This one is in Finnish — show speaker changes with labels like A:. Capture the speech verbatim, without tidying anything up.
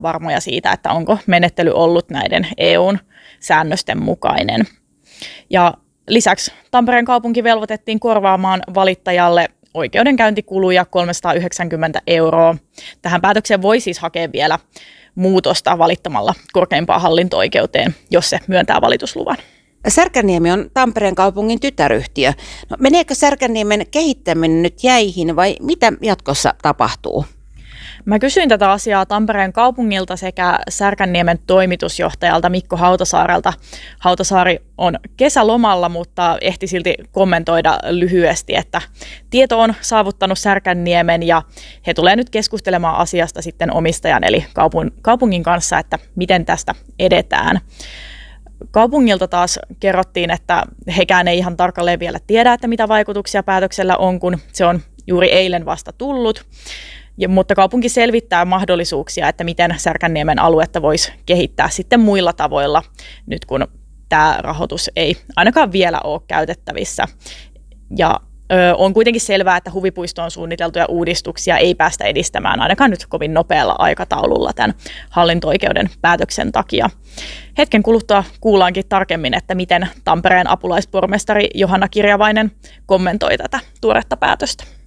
A: varmoja siitä, että onko menettely ollut näiden E U:n säännösten mukainen. Ja lisäksi Tampereen kaupunki velvoitettiin korvaamaan valittajalle oikeudenkäyntikuluja kolmesataayhdeksänkymmentä euroa. Tähän päätökseen voi siis hakea vielä muutosta valittamalla korkeimpaan hallinto-oikeuteen, jos se myöntää valitusluvan.
B: Särkänniemi on Tampereen kaupungin tytäryhtiö. No, meneekö Särkänniemen kehittäminen nyt jäihin vai mitä jatkossa tapahtuu?
A: Mä kysyin tätä asiaa Tampereen kaupungilta sekä Särkänniemen toimitusjohtajalta Mikko Hautasaarelta. Hautasaari on kesälomalla, mutta ehti silti kommentoida lyhyesti, että tieto on saavuttanut Särkänniemen ja he tulee nyt keskustelemaan asiasta sitten omistajan eli kaupungin kanssa, että miten tästä edetään. Kaupungilta taas kerrottiin, että hekään ei ihan tarkalleen vielä tiedä, että mitä vaikutuksia päätöksellä on, kun se on juuri eilen vasta tullut. Ja, mutta kaupunki selvittää mahdollisuuksia, että miten Särkänniemen aluetta voisi kehittää sitten muilla tavoilla, nyt kun tämä rahoitus ei ainakaan vielä ole käytettävissä. Ja ö, on kuitenkin selvää, että huvipuistoon suunniteltuja uudistuksia ei päästä edistämään ainakaan nyt kovin nopealla aikataululla tämän hallinto-oikeuden päätöksen takia. Hetken kuluttua kuullaankin tarkemmin, että miten Tampereen apulaispormestari Johanna Kirjavainen kommentoi tätä tuoretta päätöstä.